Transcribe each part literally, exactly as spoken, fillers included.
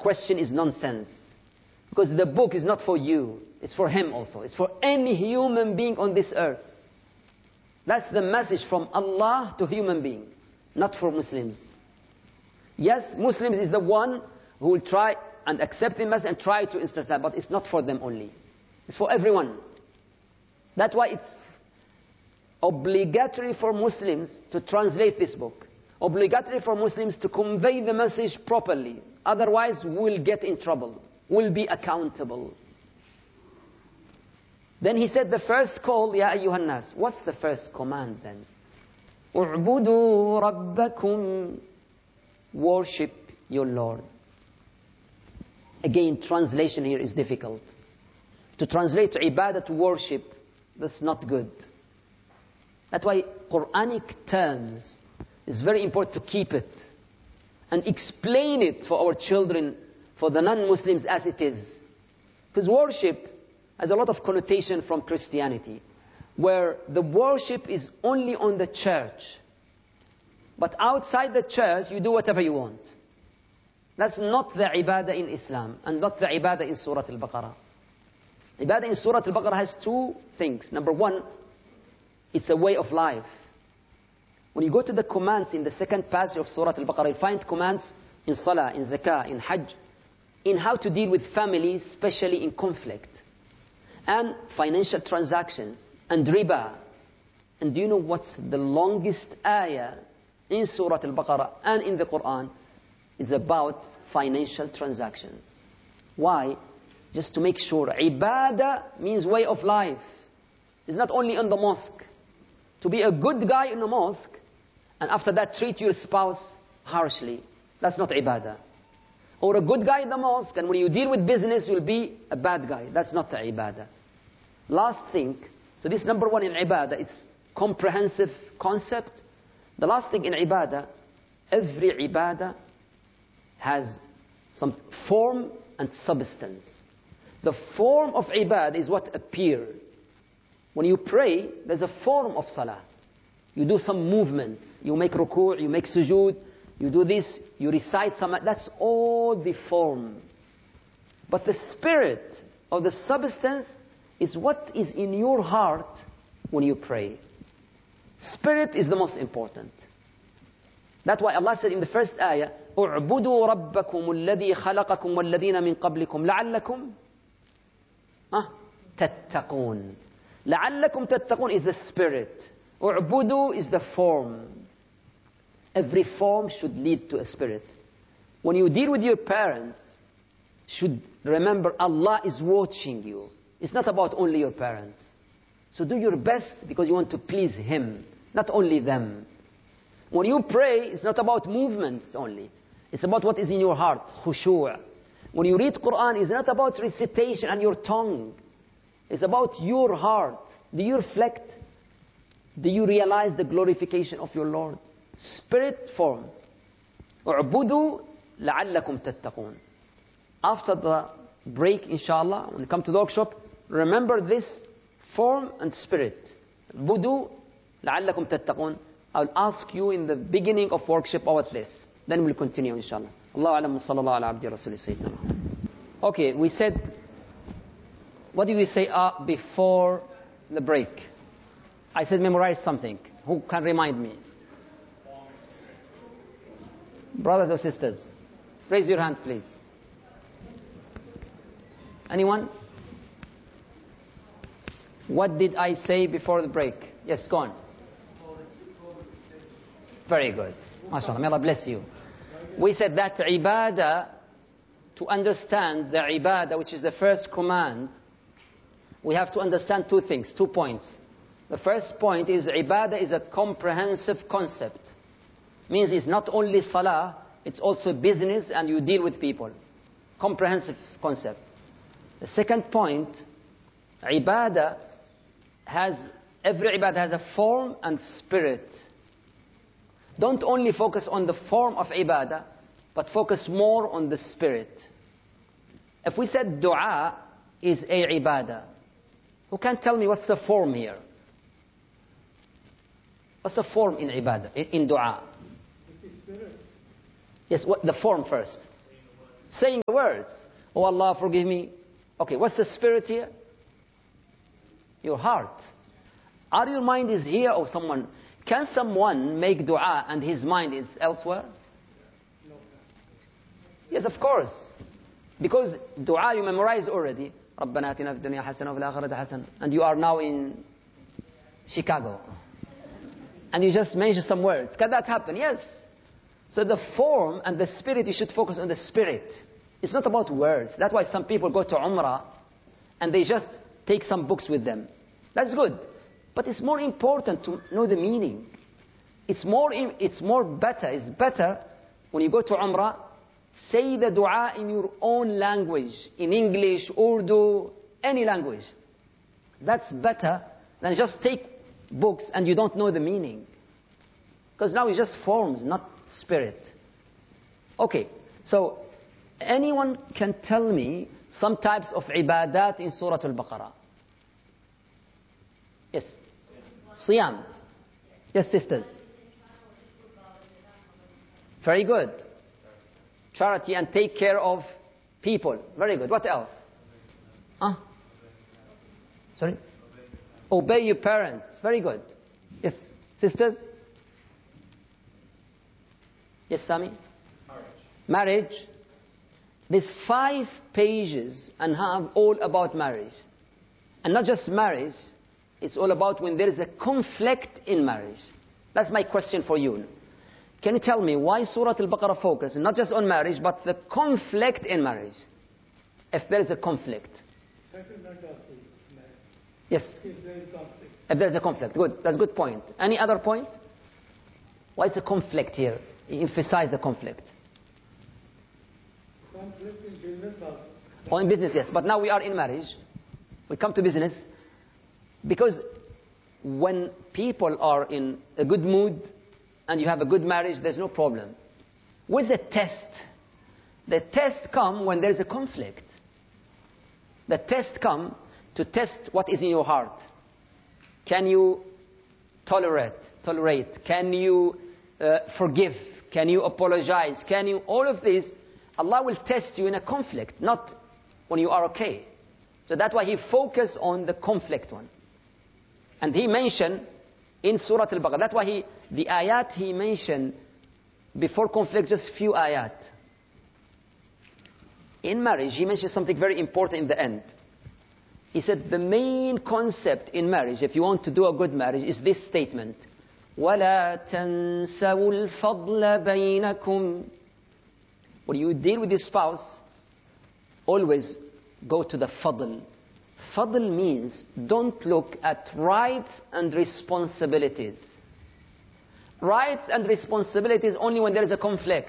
question is nonsense. Because the book is not for you. It's for him also. It's for any human being on this earth. That's the message from Allah to human being, not for Muslims. Yes, Muslims is the one who will try and accept the message and try to instance that, but it's not for them only. It's for everyone. That's why it's obligatory for Muslims to translate this book. Obligatory for Muslims to convey the message properly. Otherwise, we'll get in trouble. We'll be accountable. Then he said the first call, Ya ayyuhan nas. What's the first command then? U'budu rabbakum. Worship your Lord. Again, translation here is difficult. To translate ibadah to worship, that's not good. That's why Quranic terms is very important to keep it and explain it for our children, for the non-Muslims as it is. Because worship has a lot of connotation from Christianity, where the worship is only on the church. But outside the church, you do whatever you want. That's not the ibadah in Islam, and not the ibadah in Surah Al-Baqarah. Ibadah in Surah Al-Baqarah has two things. Number one, it's a way of life. When you go to the commands in the second passage of Surah Al-Baqarah, you find commands in Salah, in Zakah, in Hajj, in how to deal with families, especially in conflict, and financial transactions, and riba. And do you know what's the longest ayah in Surah Al-Baqarah and in the Quran? It's about financial transactions. Why? Just to make sure. Ibadah means way of life. It's not only in the mosque. To be a good guy in the mosque, and after that treat your spouse harshly. That's not ibadah. Or a good guy in the mosque, and when you deal with business, you'll be a bad guy. That's not the ibadah. Last thing, so this number one in ibadah, it's comprehensive concept. The last thing in ibadah, every ibadah has some form and substance. The form of ibadah is what appears. When you pray, there's a form of salah. You do some movements. You make ruku', you make sujood, you do this, you recite some. That's all the form. But the spirit of the substance is what is in your heart when you pray. Spirit is the most important. That's why Allah said in the first ayah, اُعْبُدُوا رَبَّكُمُ الَّذِي خَلَقَكُمْ وَالَّذِينَ مِنْ قَبْلِكُمْ لَعَلَّكُمْ تَتَّقُونَ. لَعَلَّكُمْ تَتَّقُونَ is the spirit. اُعْبُدُوا is the form. Every form should lead to a spirit. When you deal with your parents, should remember Allah is watching you. It's not about only your parents. So do your best because you want to please Him, not only them. When you pray, it's not about movements only. It's about what is in your heart, khushu'. When you read Quran, it's not about recitation and your tongue. It's about your heart. Do you reflect? Do you realize the glorification of your Lord? Spirit form. اعبدوا لعلكم تتقون. After the break, inshallah, when you come to the workshop, remember this form and spirit. اعبدوا لعلكم تتقون. I'll ask you in the beginning of workshop about this. Then we'll continue, inshallah. Allah alam wa sallallahu ala abdi rasuli sayyidina. Okay, we said, what did we say uh, before the break? I said memorize something. Who can remind me? Brothers or sisters, raise your hand, please. Anyone? What did I say before the break? Yes, go on. Very good. MashaAllah, may Allah bless you. We said that ibadah, to understand the ibadah, which is the first command, we have to understand two things, two points. The first point is ibadah is a comprehensive concept. Means it's not only salah, it's also business and you deal with people. Comprehensive concept. The second point, ibadah has, every ibadah has a form and spirit. Don't only focus on the form of ibadah, but focus more on the spirit. If we said dua is a ibadah, who can tell me what's the form here? What's the form in ibadah, in, in dua? Yes, what the form first? saying the words. Oh Allah, forgive me. Okay, what's the spirit here? Your heart. Are your mind is here or someone? Can someone make dua and his mind is elsewhere? Yes, of course. Because dua you memorize already. رَبَّنَا آتِنَا فِي الدُّنْيَا حَسَنَةً وَفِي الْآخِرَةِ حَسَنَةً. And you are now in Chicago. And you just mention some words. Can that happen? Yes. So the form and the spirit, you should focus on the spirit. It's not about words. That's why some people go to Umrah and they just take some books with them. That's good. But it's more important to know the meaning. It's more, it's more better. It's better when you go to Umrah, say the dua in your own language. In English, Urdu, any language. That's better than just take books and you don't know the meaning. Because now it's just forms, not spirit. Okay, so anyone can tell me some types of ibadat in Surah Al-Baqarah? Yes. Siyam. Yes, sisters. Very good. Charity and take care of people. Very good. What else? Huh? Sorry? Obey your parents. Very good. Yes, sisters? Yes, Sami? Marriage. Marriage. There's five pages and have all about marriage. And not just marriage, it's all about when there is a conflict in marriage. That's my question for you. Can you tell me why Surah Al-Baqarah focuses not just on marriage, but the conflict in marriage? If there is a conflict. Yes. If there is a conflict. Good. That's a good point. Any other point? Why is a conflict here? Emphasize the conflict. Conflict in business also. Oh, in business, yes. But now we are in marriage. We come to business. Because when people are in a good mood and you have a good marriage, there's no problem. Where's the test? The test comes when there is a conflict. The test comes to test what is in your heart. Can you tolerate? Tolerate? Can you uh, forgive? Can you apologize? Can you? All of this, Allah will test you in a conflict, not when you are okay. So that's why He focused on the conflict one. And He mentioned in Surah Al-Baqarah, that's why he, the ayat He mentioned before conflict, just few ayat. In marriage, He mentioned something very important in the end. He said the main concept in marriage, if you want to do a good marriage, is this statement. وَلَا تَنْسَوُا الْفَضْلَ بَيْنَكُمْ. When you deal with your spouse, always go to the fadl. Fadl means don't look at rights and responsibilities. Rights and responsibilities only when there is a conflict.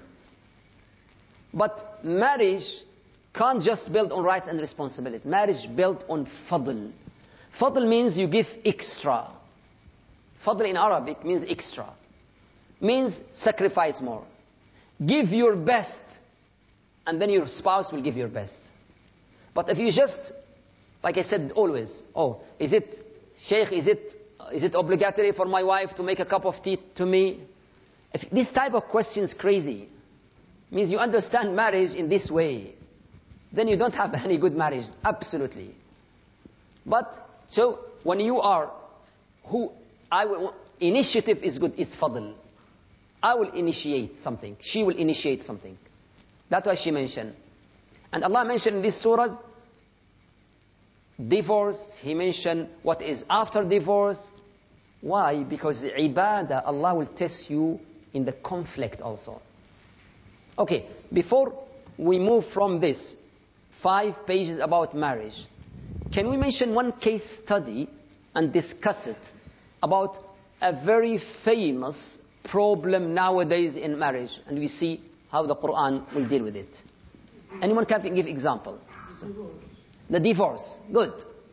But marriage can't just build on rights and responsibility. Marriage built on fadl. Fadl means you give extra. Fadl in Arabic means extra. Means sacrifice more. Give your best, and then your spouse will give your best. But if you just, like I said always, oh, is it, Sheikh, is it, is it obligatory for my wife to make a cup of tea to me? If this type of question is crazy, means you understand marriage in this way, then you don't have any good marriage, absolutely. But, so, when you are, who, I will, initiative is good, it's fadl. I will initiate something. She will initiate something. That's why she mentioned. And Allah mentioned in these surahs, divorce. He mentioned what is after divorce. Why? Because ibadah, Allah will test you in the conflict also. Okay, before we move from this, five pages about marriage, can we mention one case study and discuss it about a very famous problem nowadays in marriage, and we see how the Quran will deal with it. Anyone can give example? Divorce. The divorce. Good.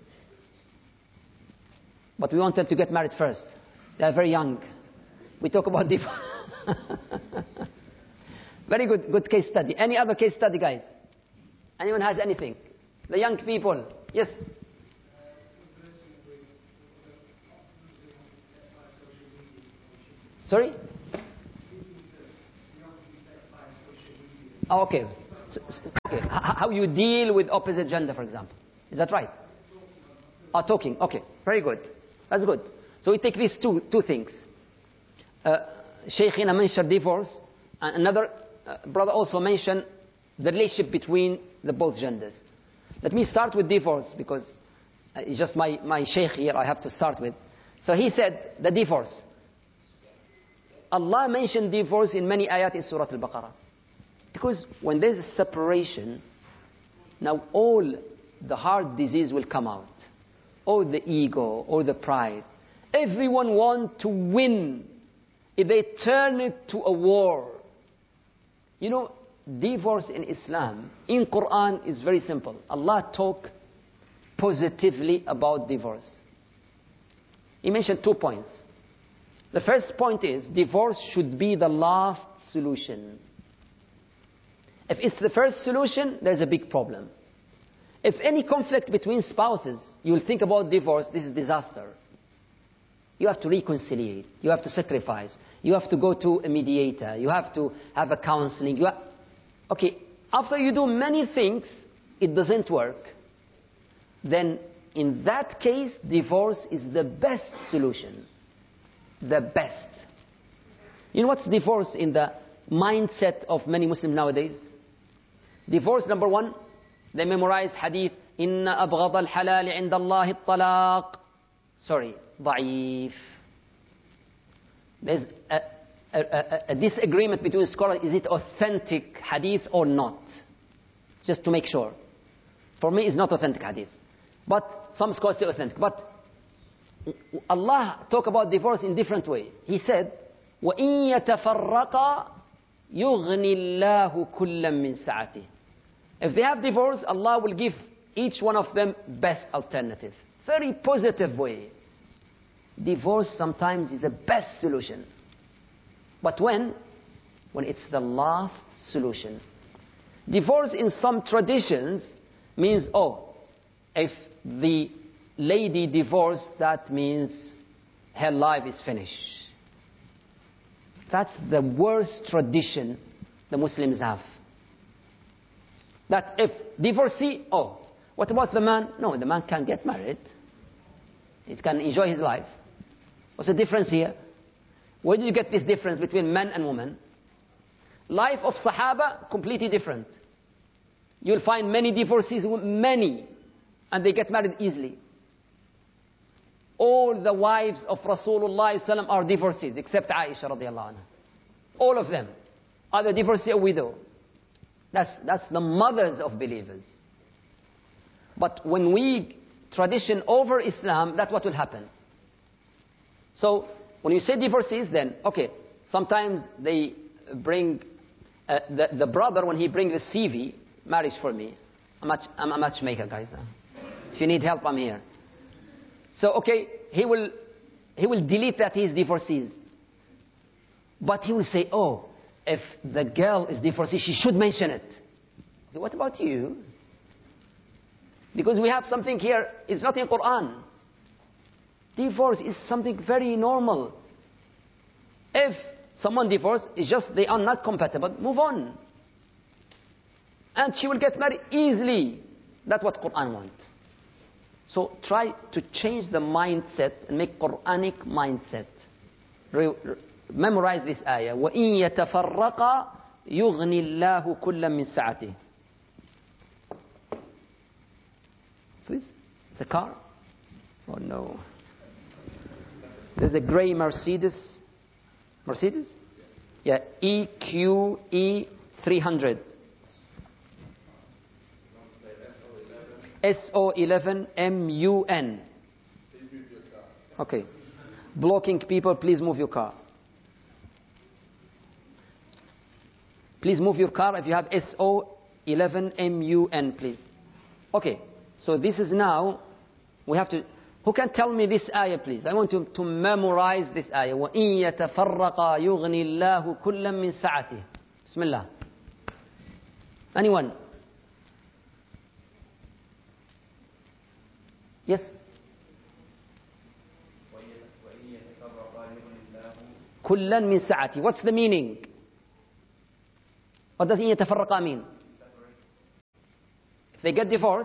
But we want them to get married first. They are very young. We talk about divorce. Very good, good case study. Any other case study, guys? Anyone has anything? The young people. Yes. Sorry? Oh, okay. Okay. How you deal with opposite gender, for example. Is that right? Ah, talking. Okay. Very good. That's good. So we take these two, two things. Uh, Shaykhina mentioned divorce, and another uh, brother also mentioned the relationship between the both genders. Let me start with divorce, because uh, it's just my, my shaykh here I have to start with. So he said, the divorce. Allah mentioned divorce in many ayat in Surah Al-Baqarah. Because when there's a separation, now all the heart disease will come out. Or the ego, or the pride. Everyone wants to win. If they turn it to a war. You know, divorce in Islam, in Quran, is very simple. Allah talk positively about divorce. He mentioned two points. The first point is, divorce should be the last solution. If it's the first solution, there's a big problem. If any conflict between spouses, you'll think about divorce, this is disaster. You have to reconciliate. You have to sacrifice. You have to go to a mediator. You have to have a counseling. You have... Okay, after you do many things, it doesn't work. Then, in that case, divorce is the best solution. The best. You know what's divorce in the mindset of many Muslims nowadays? Divorce, number one, they memorize hadith, إِنَّ أَبْغَضَ الْحَلَالِ عِنْدَ اللَّهِ الطَّلَاقِ. Sorry, ضعيف. There's a, a, a, a disagreement between scholars, is it authentic hadith or not? Just to make sure. For me, it's not authentic hadith. But some scholars say authentic. But Allah talk about divorce in different way. He said, وَإِن يَتَفَرَّقَا يُغْنِ اللَّهُ كُلًّا مِّن سَعَتِهِ. If they have divorce, Allah will give each one of them best alternative. Very positive way. Divorce sometimes is the best solution. But when? When it's the last solution. Divorce in some traditions means, oh, if the lady divorced, that means her life is finished. That's the worst tradition the Muslims have. That if divorcee, oh, what about the man? No, the man can't get married. He can enjoy his life. What's the difference here? Where do you get this difference between men and women? Life of Sahaba, completely different. You'll find many divorcees, many, and they get married easily. All the wives of Rasulullah sallam are divorcees, except Aisha radiallahu anha. All of them, either divorcee or widow. That's, that's the mothers of believers. But when we tradition over Islam, that's what will happen. So, when you say divorcees, then, okay, sometimes they bring, uh, the, the brother, when he brings the C V, marriage for me. I'm a, I'm a matchmaker, guys. If you need help, I'm here. So, okay, he will, he will delete that he is divorcees. But he will say, oh, if the girl is divorcee, she should mention it. What about you? Because we have something here, it's not in Quran. Divorce is something very normal. If someone divorced, it's just they are not compatible, move on. And she will get married easily. That's what Quran wants. So try to change the mindset and make Quranic mindset. Re- re- memorize this ayah. وَإِن يَتَفَرَّقَا يُغْنِ اللَّهُ كُلًّا مِّن سَعَتِهِ. Please? It's a car? Oh no. There's a grey Mercedes. Mercedes? Yeah, E Q E three hundred. S O eleven M U N. Okay. Blocking people, please move your car. Please move your car if you have S O eleven M U N, please. Okay. So this is now, we have to, who can tell me this ayah, please? I want to, to memorize this ayah. وَإِن يَتَفَرَّقَا يُغْنِ اللَّهُ كُلًّا مِّن سَعَتِهِ. Bismillah. Anyone? Yes? كُلًّا مِّن سَعَتِهِ. What's the meaning? What does إِن يَتَفَرَّقَا mean? they get divorced,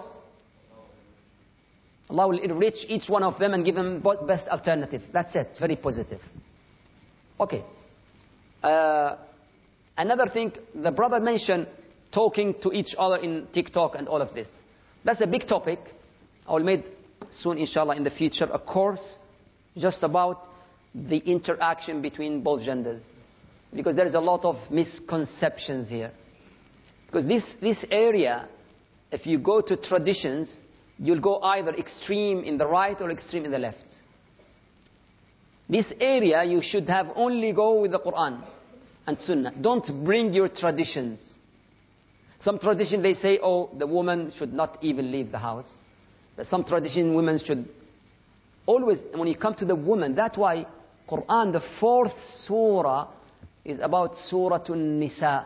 Allah will enrich each one of them and give them best alternative. That's it. Very positive. Okay. Uh, another thing, the brother mentioned talking to each other in TikTok and all of this. That's a big topic. I will make soon, inshallah, in the future, a course just about the interaction between both genders. Because there is a lot of misconceptions here. Because this, this area, if you go to traditions, you'll go either extreme in the right or extreme in the left. This area, you should have only go with the Quran and Sunnah. Don't bring your traditions. Some tradition they say, oh, the woman should not even leave the house. But some tradition, women should always, when you come to the woman, that's why Quran, the fourth surah, is about Surah An-Nisa.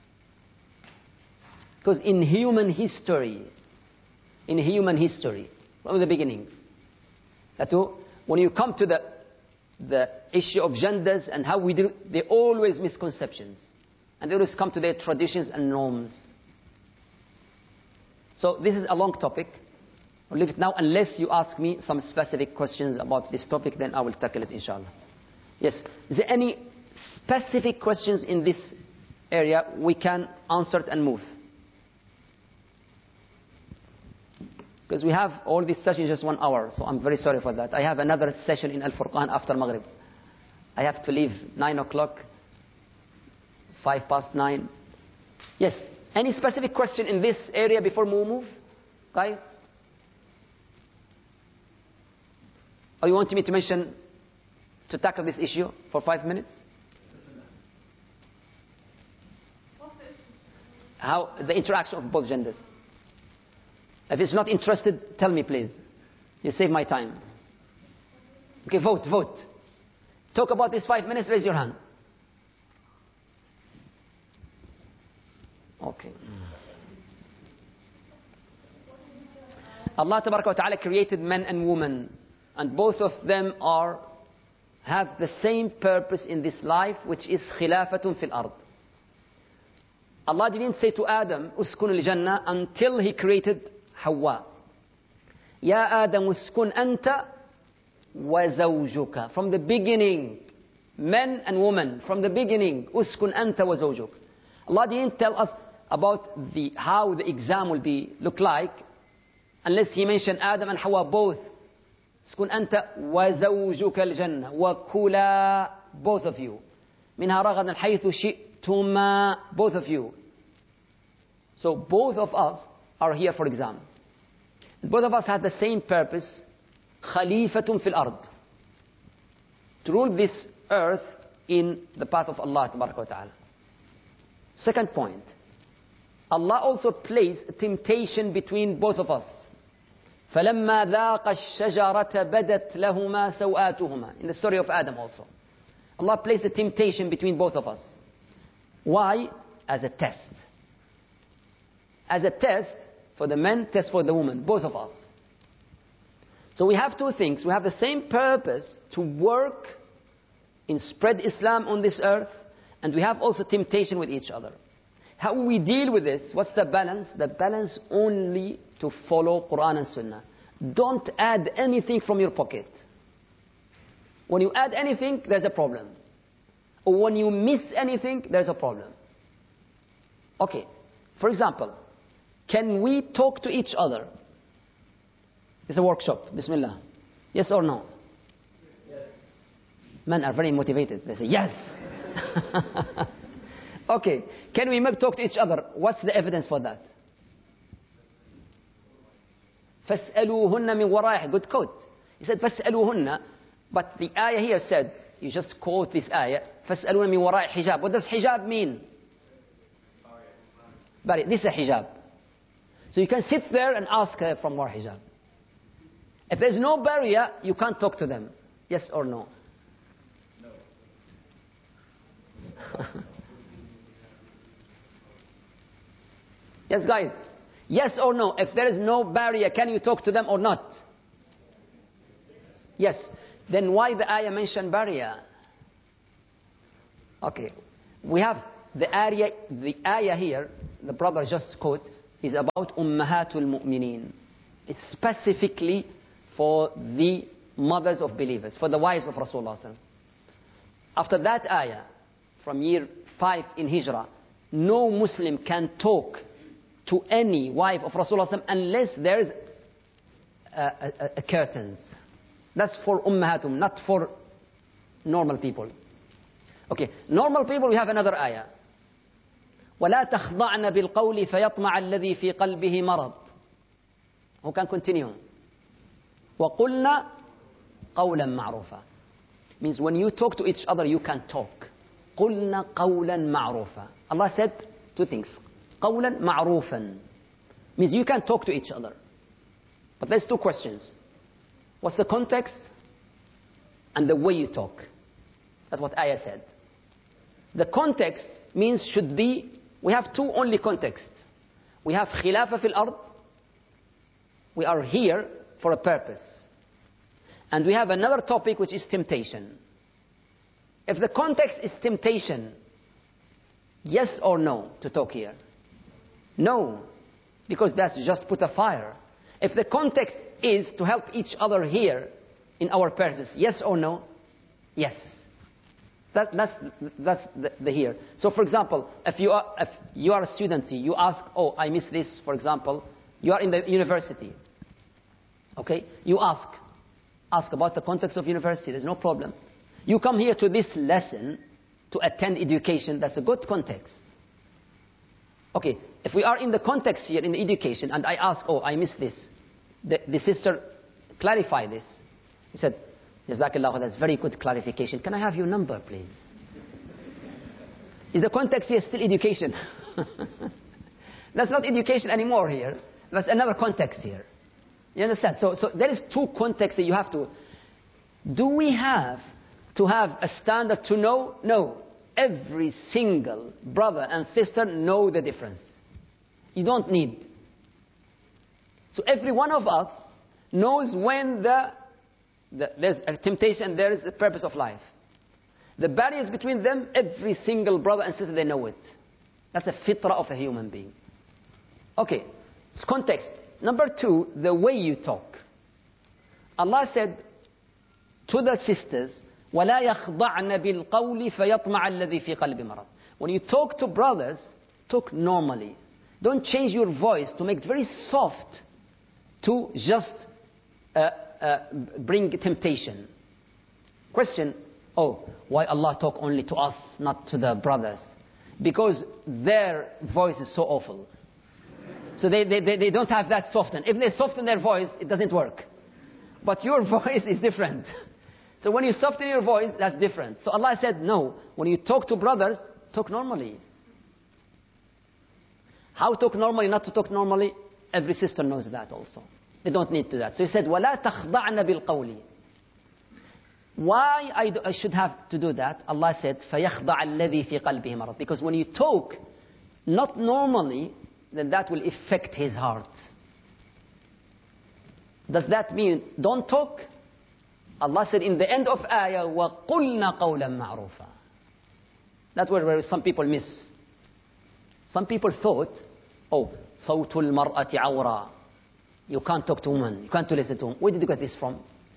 Because in human history, in human history, from the beginning, that when you come to the the issue of genders and how we do, they always misconceptions, and they always come to their traditions and norms. So this is a long topic. I'll leave it now, unless you ask me some specific questions about this topic, then I will tackle it, inshallah. Yes, is there any specific questions in this area? We can answer it and move. Because we have all this session just one hour, so I'm very sorry for that. I have another session in Al-Furqan after Maghrib. I have to leave nine o'clock, five past nine. Yes, any specific question in this area before we move, guys? Or you want me to mention, to tackle this issue for five minutes? How, the interaction of both genders. If it's not interested, tell me please. You save my time. Okay, vote, vote. Talk about this five minutes, raise your hand. Okay. Allah Tabaraka wa Ta'ala created men and women, and both of them are have the same purpose in this life, which is khilafatun fil ard. Allah didn't say to Adam, uskun al-jannah, until he created Hawa. Ya Adam uskun anta wa zawjuka. From the beginning, men and women, from the beginning, uskun anta wa zawjuk. Allah didn't tell us about the how the exam will be look like, unless He mentioned Adam and Hawa both. Uskun anta wa zawjuka al-jannah wa kula, both of you. Minha ragadan haythu shi'tuma, both of you. So both of us are here for exam. Both of us have the same purpose, khalifatun fil ard, to rule this earth in the path of Allah Tabaraka wa Ta'ala. Second point, Allah also placed a temptation between both of us. فَلَمَّا ذَاقَ الشَّجَرَةَ بَدَتْ لَهُمَا سَوْآتُهُمَا. In the story of Adam also. Allah placed a temptation between both of us. Why? As a test. As a test for the men, test for the woman, both of us. So we have two things. We have the same purpose to work in spread Islam on this earth, and we have also temptation with each other. How we deal with this? What's the balance? The balance only to follow Quran and Sunnah. Don't add anything from your pocket. When you add anything, there's a problem. Or when you miss anything, there's a problem. Okay, for example, can we talk to each other? It's a workshop. Bismillah. Yes or no? Yes. Men are very motivated. They say yes. Okay. Can we talk to each other? What's the evidence for that? فَاسْأَلُوهُنَّ مِنْ وَرَائِهِ. Good quote. He said فَاسْأَلُوهُنَّ. But the ayah here said, you just quote this ayah, فَاسْأَلُوهُنَّ مِنْ وَرَائِهِ hijab. What does hijab mean? But this is a hijab. So you can sit there and ask her from more hijab. If there's no barrier, you can't talk to them. Yes or no? No. Yes, guys. Yes or no? If there is no barrier, can you talk to them or not? Yes. Then why the ayah mentioned barrier? Okay. We have the ayah, the ayah here, the brother just quote, is about Ummahatul Mu'mineen. It's specifically for the mothers of believers, for the wives of Rasulullah. After that ayah, from year five in Hijrah, no Muslim can talk to any wife of Rasulullah unless there is a, a, a curtains. That's for Ummahatum, not for normal people. Okay, normal people, we have another ayah. وَلَا تَخْضَعْنَ بِالْقَوْلِ فَيَطْمَعَ الَّذِي فِي قَلْبِهِ مَرَضٍ. Who can continue? وَقُلْنَا قَوْلًا مَعْرُوفًا. Means when you talk to each other, you can talk. قُلْنَا قَوْلًا مَعْرُوفًا. Allah said two things. قَوْلًا مَعْرُوفًا. Means you can talk to each other. But there's two questions. What's the context? And the way you talk. That's what ayah said. The context means should be, we have two only contexts. We have khilafa fil ard. We are here for a purpose. And we have another topic which is temptation. If the context is temptation, yes or no to talk here? No, because that's just put a fire. If the context is to help each other here in our purpose, yes or no? Yes. That, that's that's the, the here. So for example, if you are if you are a student, you ask, oh, I miss this, for example. You are in the university. Okay? You ask. Ask about the context of university. There's no problem. You come here to this lesson to attend education. That's a good context. Okay. If we are in the context here in the education and I ask, oh, I miss this. The, the sister clarify this. He said, Jazakallah, that's very good clarification. Can I have your number, please? Is the context here still education? That's not education anymore here. That's another context here. You understand? So, so there is two contexts that you have to. Do we have to have a standard to know? No. Every single brother and sister know the difference. You don't need. So every one of us knows when the, the there's a temptation, there is a purpose of life. The barriers between them, every single brother and sister, they know it. That's a fitrah of a human being. Okay, it's context. Number two, the way you talk. Allah said to the sisters, وَلَا يَخْضَعْنَ بِالْقَوْلِ فَيَطْمَعَ الَّذِي فِي قَلْبِ مَرَضٍ. When you talk to brothers, talk normally. Don't change your voice to make it very soft to just uh, uh, bring temptation. Question, oh, why Allah talk only to us, not to the brothers? Because their voice is so awful. So they, they, they don't have that soften. If they soften their voice, it doesn't work. But your voice is different. So when you soften your voice, that's different. So Allah said, no, when you talk to brothers, talk normally. How talk normally, not to talk normally? Every sister knows that also. They don't need to do that. So He said, وَلَا تَخْضَعْنَ بِالْقَوْلِ. Why I, do, I should have to do that? Allah said, فَيَخْضَعَ الَّذِي فِي قَلْبِهِ مَرَضٍ. Because when you talk not normally, then that will affect his heart. Does that mean don't talk? Allah said in the end of ayah, وَقُلْنَا قَوْلًا مَعْرُوفًا. That's where, where some people miss. Some people thought, oh, صَوْتُ الْمَرْأَةِ عَوْرًا. You can't talk to women. You can't listen to women. Where did you get this from?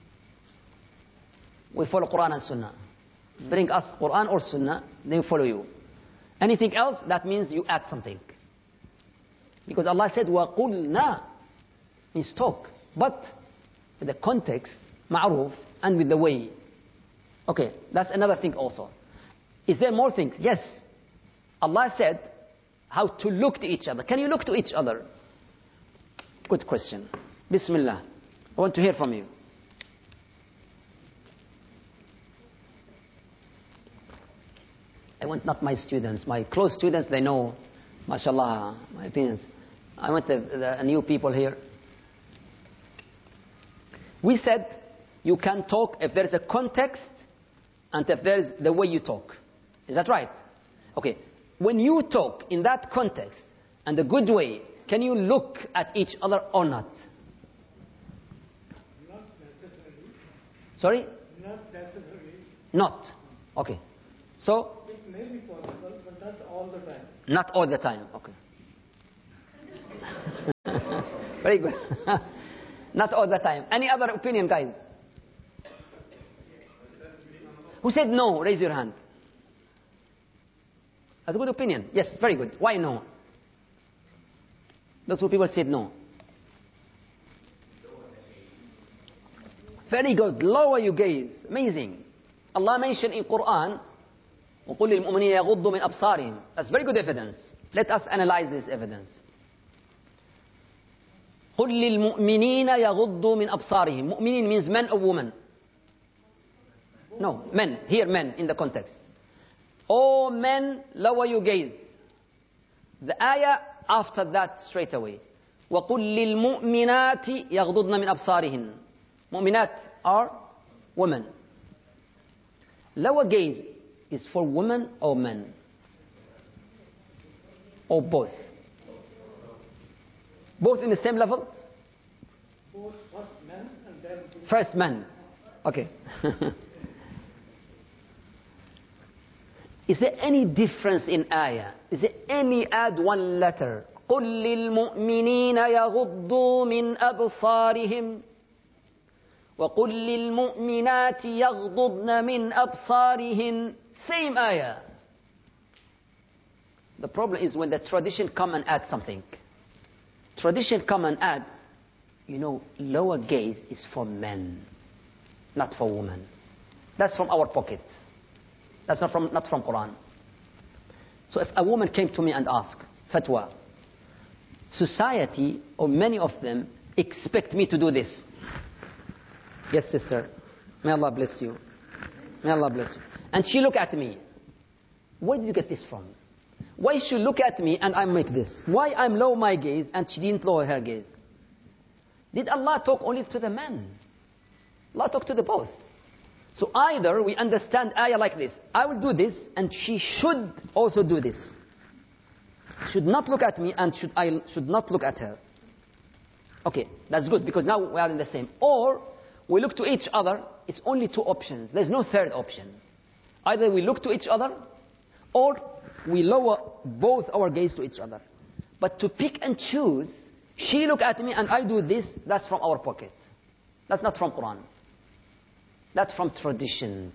We follow Quran and Sunnah. Bring us Quran or Sunnah, then we follow you. Anything else, that means you add something. Because Allah said, وَقُلْنَا means talk. But with the context, ma'ruf, and with the way. Okay, that's another thing also. Is there more things? Yes. Allah said how to look to each other. Can you look to each other? Good question. Bismillah. I want to hear from you. I want not my students. My close students, they know, mashallah, my opinions. I want the, the new people here. We said you can talk if there is a context and if there is the way you talk. Is that right? Okay. When you talk in that context and a good way, can you look at each other or not? Not necessarily. Sorry? Not necessarily. Not. Okay. So? It may be possible, but not all the time. Not all the time. Okay. Very good. Not all the time. Any other opinion, guys? Who said no? Raise your hand. That's a good opinion. Yes, very good. Why no? Those two people said no. Very good. Lower your gaze. Amazing. Allah mentioned in Quran, وَقُلْ لِلْمُؤْمِنِينَ يَغُضُّوا مِنْ أَبْصَارِهِمْ. That's very good evidence. Let us analyze this evidence. قُلْ لِلْمُؤْمِنِينَ يَغُضُّوا مِنْ أَبْصَارِهِمْ. Mu'minin means men or woman? No, men. Here, men in the context. Oh men, lower your gaze. The ayah after that straight away. وَقُلْ لِلْمُؤْمِنَاتِ يَغْضُضْنَ مِنْ أَبْصَارِهِنْ. Mu'minat are women. Lower gaze is for women or men? Or both? Both in the same level? Both first men and then... First men. Okay. Is there any difference in ayah? Is there any add one letter? قُلْ لِلْمُؤْمِنِينَ يَغُضُّوا مِنْ أَبْصَارِهِمْ وَقُلْ لِلْمُؤْمِنَاتِ يَغْضُضْنَ مِنْ أَبْصَارِهِنْ. Same ayah. The problem is when the tradition come and add something. Tradition come and add, you know, lower gaze is for men, not for women. That's from our pocket. That's not from, not from Quran. So if a woman came to me and asked, fatwa, society, or many of them, expect me to do this. Yes, sister. May Allah bless you. May Allah bless you. And she look at me. Where did you get this from? Why she look at me and I make this? Why I'm low my gaze and she didn't lower her gaze? Did Allah talk only to the men? Allah talk to the both. So either we understand ayah like this. I will do this and she should also do this. Should not look at me and should I should not look at her. Okay, that's good because now we are in the same. Or we look to each other. It's only two options. There's no third option. Either we look to each other or we lower both our gaze to each other. But to pick and choose, she look at me and I do this, that's from our pocket. That's not from Quran. That's from traditions.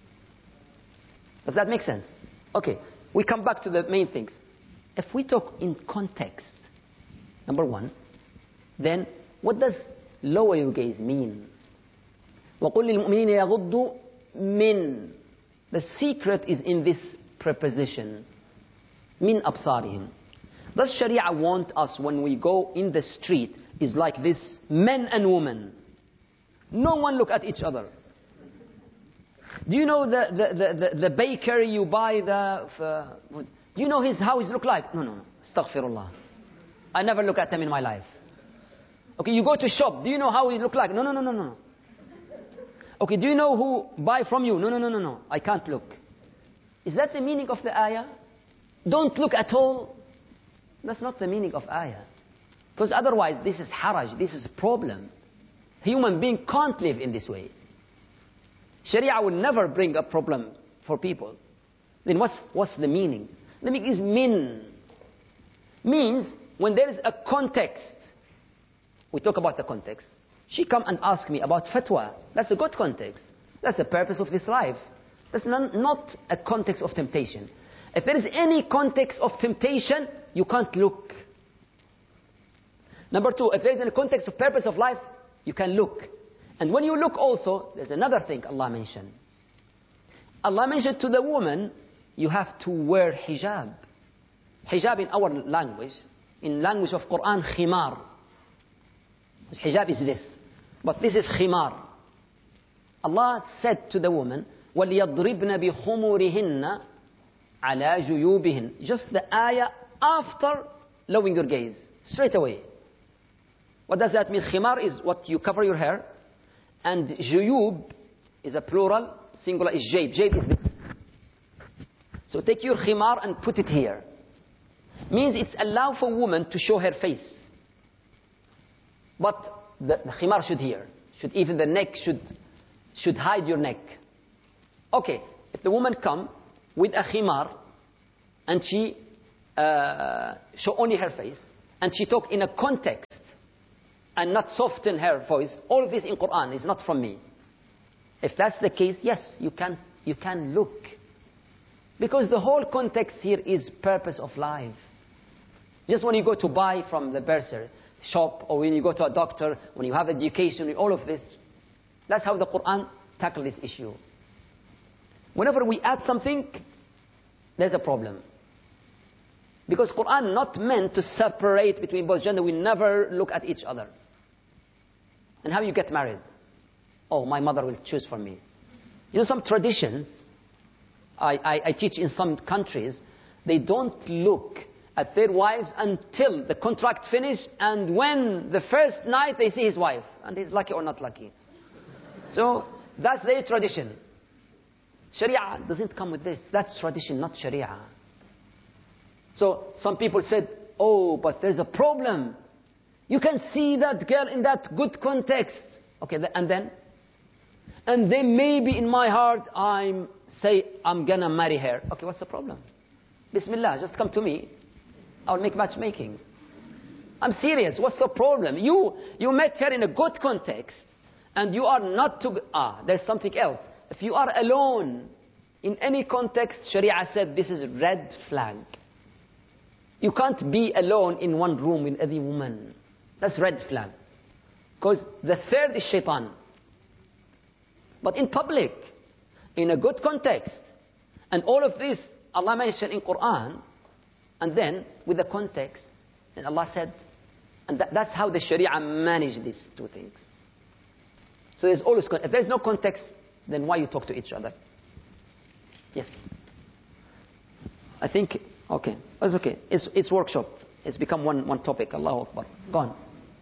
Does that make sense? Okay, we come back to the main things. If we talk in context, number one, then what does lower your gaze mean? وَقُلْ لِلْمُؤْمِنِينَ يَغُضُّوا مِنْ. The secret is in this preposition. مِنْ أَبْصَارِهِمْ. Does Sharia want us when we go in the street is like this, men and women. No one look at each other. Do you know the, the, the, the, the baker you buy the... Uh, do you know his how he look like? No, no, no. Astaghfirullah. I never look at him in my life. Okay, you go to shop. Do you know how he look like? No, no, no, no, no. Okay, do you know who buy from you? No, no, no, no, no. I can't look. Is that the meaning of the ayah? Don't look at all. That's not the meaning of ayah. Because otherwise, this is haraj. This is a problem. Human being can't live in this way. Sharia will never bring a problem for people. Then what's, what's the meaning? The meaning is min. Means when there is a context. We talk about the context. She come and ask me about fatwa. That's a good context. That's the purpose of this life. That's not, not a context of temptation. If there is any context of temptation, you can't look. Number two, if there is a context of purpose of life, you can look. And when you look also, there's another thing Allah mentioned. Allah mentioned to the woman, you have to wear hijab. Hijab in our language, in language of Quran, khimar. Hijab is this. But this is khimar. Allah said to the woman, وَلْيَضْرِبْنَ بِخُمُورِهِنَّ عَلَى جُيُوبِهِنَّ. Just the ayah after lowering your gaze. Straight away. What does that mean? Khimar is what you cover your hair. And juyub is a plural. Singular is jayb. Jayb is this. So take your khimar and put it here. Means it's allowed for woman to show her face. But the, the khimar should here. Should even the neck should, should hide your neck. Okay, if the woman come with a khimar and she uh, show only her face, and she talked in a context and not soften her voice, all of this in Quran is not from me. If that's the case, yes, you can, you can look. Because the whole context here is purpose of life. Just when you go to buy from the bursar shop, or when you go to a doctor, when you have education, all of this, that's how the Quran tackles this issue. Whenever we add something, there's a problem. Because Quran not meant to separate between both gender. We never look at each other. And how you get married? Oh, my mother will choose for me. You know, some traditions, I, I, I teach in some countries, they don't look at their wives until the contract finished, and when the first night they see his wife, and he's lucky or not lucky. So that's their tradition. Sharia doesn't come with this. That's tradition, not Sharia. So some people said, oh, but there's a problem. You can see that girl in that good context. Okay, and then? And then maybe in my heart, I'm say I'm gonna marry her. Okay, what's the problem? Bismillah, just come to me. I'll make matchmaking. I'm serious. What's the problem? You you met her in a good context, and you are not to. Ah, there's something else. If you are alone in any context, Sharia said this is red flag. You can't be alone in one room with any woman. That's red flag. Because the third is shaitan. But in public, in a good context, and all of this Allah mentioned in Quran, and then with the context, and Allah said, and that, that's how the Sharia managed these two things. So there's always, if there's no context, then why you talk to each other? Yes. I think, okay, it's okay. It's, it's workshop. It's become one, one topic. Allahu Akbar. Go on.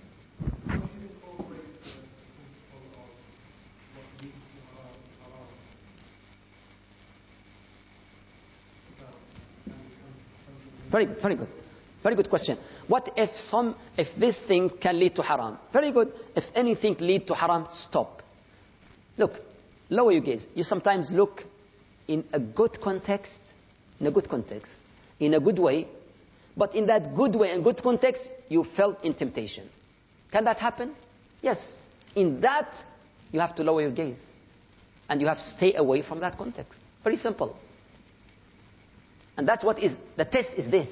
Very good, very good. Very good question. What if some, if this thing can lead to haram? Very good. If anything lead to haram, stop. Look, lower your gaze. You sometimes look in a good context, in a good context, in a good way, but in that good way and good context, you felt in temptation. Can that happen? Yes. In that, you have to lower your gaze. And you have to stay away from that context. Very simple. And that's what is, the test is this.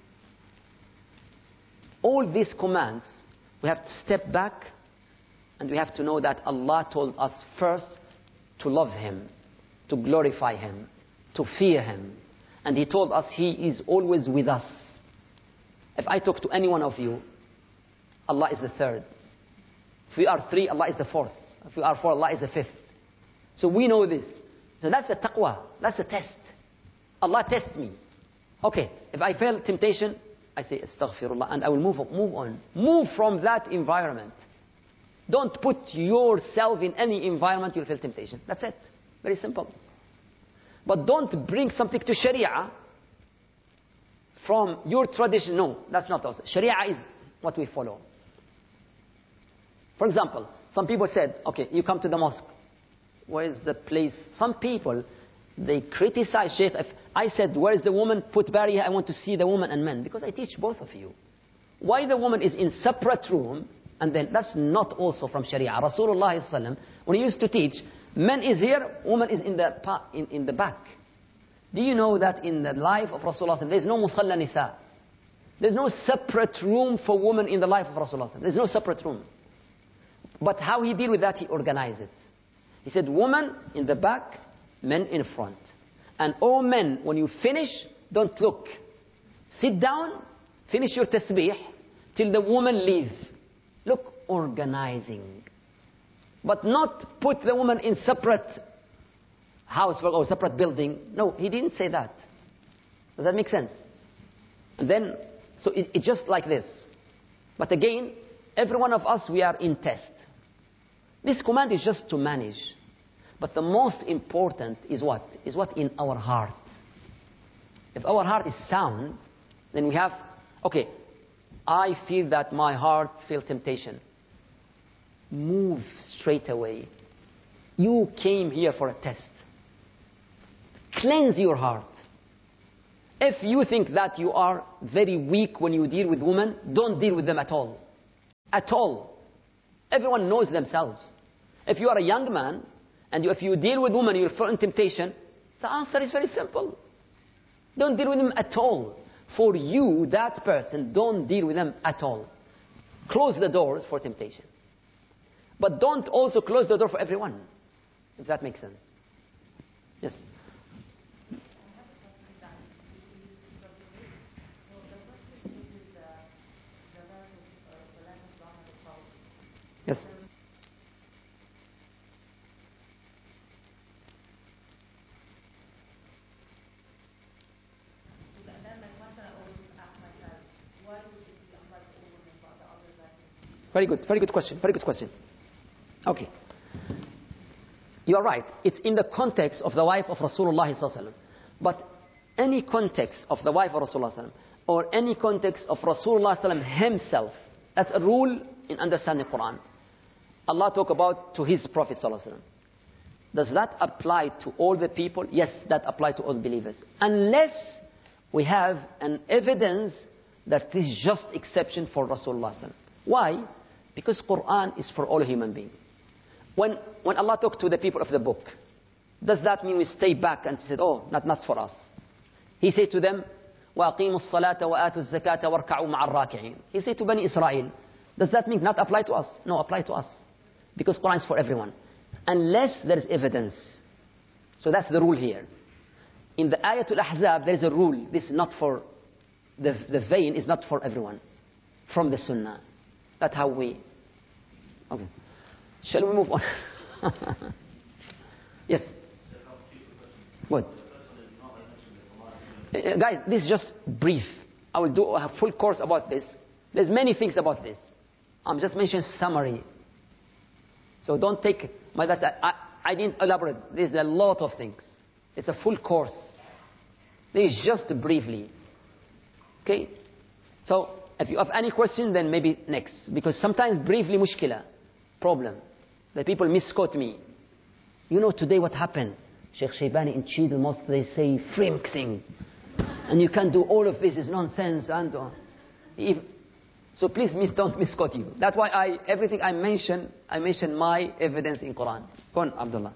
All these commands, we have to step back and we have to know that Allah told us first to love Him, to glorify Him, to fear Him. And He told us He is always with us. If I talk to any one of you, Allah is the third. If we are three, Allah is the fourth. If we are four, Allah is the fifth. So we know this. So that's the taqwa. That's the test. Allah tests me. Okay, if I fail temptation, I say astaghfirullah and I will move, move on. Move from that environment. Don't put yourself in any environment you'll feel temptation. That's it. Very simple. But don't bring something to Sharia from your tradition. No, that's not us. Sharia is what we follow. For example, some people said, okay, you come to the mosque. Where is the place? Some people, they criticize Shaykh. If I said, where is the woman? Put barrier, I want to see the woman and men. Because I teach both of you. Why the woman is in separate room, and then that's not also from Sharia. Rasulullah sallam, when he used to teach, men is here, woman is in the, in, in the back. Do you know that in the life of Rasulullah, there's no musalla nisa. There's no separate room for women in the life of Rasulullah. There's no separate room. But how he deal with that, he organized it. He said, woman in the back, men in front. And all men, when you finish, don't look. Sit down, finish your tasbih, till the woman leave. Look, organizing. But not put the woman in separate house or separate building. No, he didn't say that. Does that make sense? And then, so it, it's just like this. But again, every one of us, we are in test. This command is just to manage. But the most important is what? Is what in our heart. If our heart is sound, then we have, okay, I feel that my heart feels temptation. Move straight away. You came here for a test. Cleanse your heart. If you think that you are very weak when you deal with women, don't deal with them at all. At all. Everyone knows themselves. If you are a young man, and you, if you deal with women, you're full in temptation, the answer is very simple. Don't deal with them at all. For you, that person, don't deal with them at all. Close the doors for temptation. But don't also close the door for everyone. If that makes sense. Yes. Yes. Very good, very good question, very good question. Okay. You are right. It's in the context of the wife of Rasulullah sallallahu alaihi wasallam. But any context of the wife of Rasulullah sallallahu alaihi wasallam, or any context of Rasulullah sallallahu alaihi wasallam himself, that's a rule in understanding Quran. Allah talk about to his Prophet sallallahu alaihi wasallam. Does that apply to all the people? Yes, that applies to all believers. Unless we have an evidence that this is just exception for Rasulullah sallallahu alaihi wasallam. Why? Because Quran is for all human beings. When, when Allah talked to the people of the book, does that mean we stay back and said, oh, not, not for us? He said to them, وَأَقِيمُوا الصَّلَاةَ وَآتُوا الزَّكَاةَ وَارْكَعُوا مَعَ الرَّاكِعِينَ. He said to Bani Israel, does that mean not apply to us? No, apply to us. Because Quran is for everyone. Unless there is evidence. So that's the rule here. In the Ayatul Ahzab, there is a rule. This is not for, the, the vein is not for everyone. From the Sunnah. That's how we... Okay. Shall we move on? Yes. What? Uh, guys, this is just brief. I will do a full course about this. There's many things about this. I'm just mentioning summary. So don't take my that I, I didn't elaborate. There's a lot of things. It's a full course. This is just briefly. Okay? So if you have any question, then maybe next. Because sometimes briefly mushkila. Problem. The people misquote me. You know today what happened? Sheikh Shaybani in Chidal Mosque, they say free mixing. And you can't do all of this, is nonsense. And uh, if, so please don't misquote you. That's why I, everything I mention, I mention my evidence in Quran. Go on, Abdullah.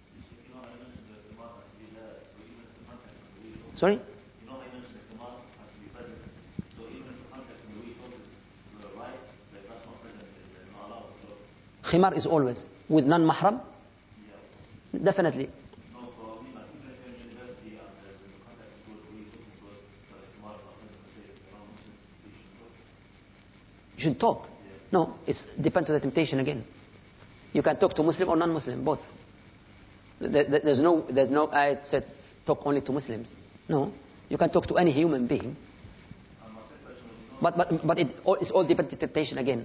Sorry? Khimar is always. With non-mahram? Yeah. Definitely. No, for me, like, even if you're in university and uh, the context is good, we talking to us, Khimar you should talk. Yeah. No, it depends on the temptation again. You can talk to Muslim or non-Muslim, both. There's no, there's no ayat says talk only to Muslims. No, you can talk to any human being. But, but, but it, it's all depends on temptation again.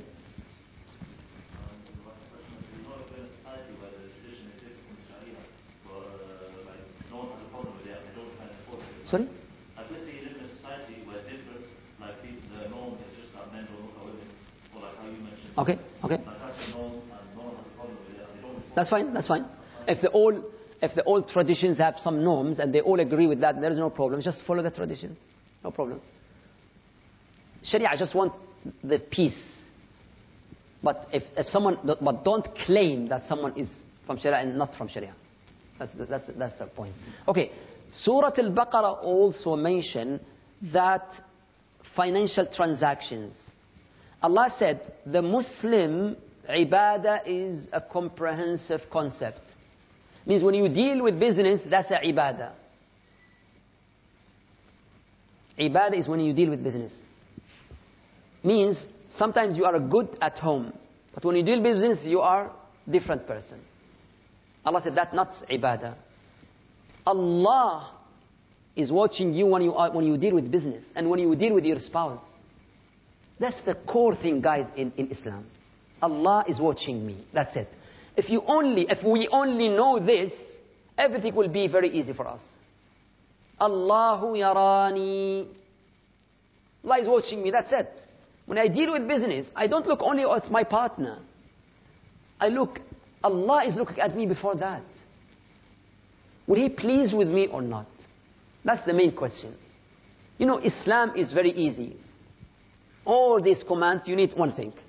Sorry? Like, let's say you live in a society where it's different, like the norm is just that men don't look at women, or like how you mentioned. Okay, okay. Like that's the norm, and no one has a problem with it, and they don't. That's fine, that's fine. If the all, if the old traditions have some norms and they all agree with that, there is no problem. Just follow the traditions, no problem. Sharia just want the peace. But if, if someone, but don't claim that someone is from Sharia and not from Sharia. That's the, that's the, that's the point. Okay. Surah Al-Baqarah also mentioned that financial transactions. Allah said the Muslim ibadah is a comprehensive concept. Means when you deal with business, that's a ibadah. Ibadah is when you deal with business. Means sometimes you are good at home, but when you deal with business, you are a different person. Allah said that's not ibadah. Allah is watching you when you are, when you deal with business and when you deal with your spouse. That's the core thing, guys, in, in Islam. Allah is watching me. That's it. If you only, if we only know this, everything will be very easy for us. Allahu yarani. Allah is watching me. That's it. When I deal with business, I don't look only at my partner. I look, Allah is looking at me before that. Will He please with me or not? That's the main question. You know, Islam is very easy. All these commands, you need one thing.